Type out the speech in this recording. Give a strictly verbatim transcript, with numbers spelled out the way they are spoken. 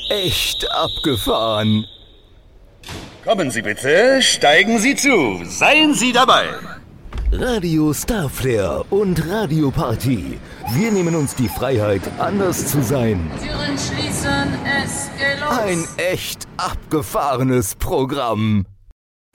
echt abgefahren. Kommen Sie bitte, steigen Sie zu, seien Sie dabei. Radio Starflare und Radio Party. Wir nehmen uns die Freiheit, anders zu sein. Türen schließen, es geht los. Ein echt abgefahrenes Programm.